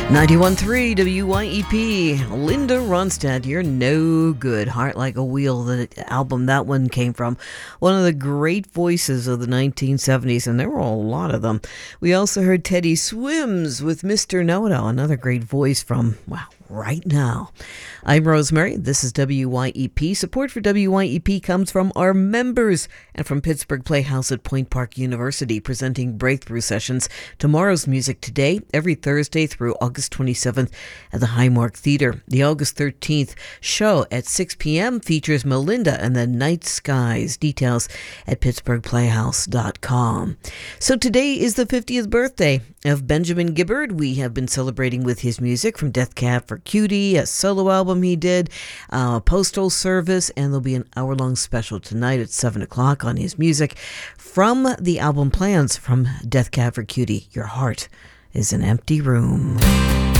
91.3 WYEP. Linda Ronstadt, You're No Good. Heart Like a Wheel, the album that one came from. One of the great voices of the 1970s, and there were a lot of them. We also heard Teddy Swims with Mr. Know-It-All, another great voice from, wow, right now. I'm Rosemary. This is WYEP. Support for WYEP comes from our members and from Pittsburgh Playhouse at Point Park University, presenting breakthrough sessions. Tomorrow's Music Today, every Thursday through August 27th at the Highmark Theatre. The August 13th show at 6 p.m. features Melinda and the Night Skies. Details at pittsburghplayhouse.com. So today is the 50th birthday of Benjamin Gibbard. We have been celebrating with his music from Death Cab for Cutie, a solo album he did, Postal Service, and there'll be an hour-long special tonight at 7 o'clock on his music from the album Plans from Death Cab for Cutie. Your Heart is an Empty Room.